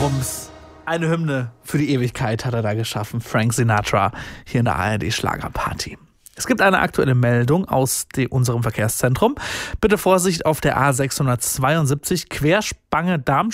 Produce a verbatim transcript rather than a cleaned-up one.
Rums. Eine Hymne für die Ewigkeit hat er da geschaffen. Frank Sinatra hier in der A R D-Schlagerparty. Es gibt eine aktuelle Meldung aus de- unserem Verkehrszentrum. Bitte Vorsicht auf der A sechshundertzweiundsiebzig Querspange Darmstadt.